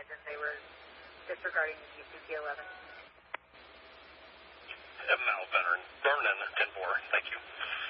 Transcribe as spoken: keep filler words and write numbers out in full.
reason they were disregarding the U C P eleven. Uh, Mal Vernon, Vernon, ten four, thank you.